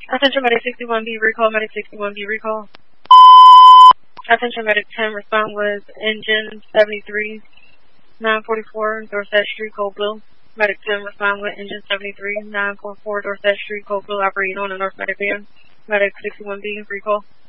Attention Medic 61B recall, Medic 61B recall. Attention Medic 10, respond was engine 73, 944 Dorset Street, Cold Blue. Medic 10, respond with engine 73, 944 Dorset Street, Cold Blue, operating on a North Medic van. Medic 61B recall.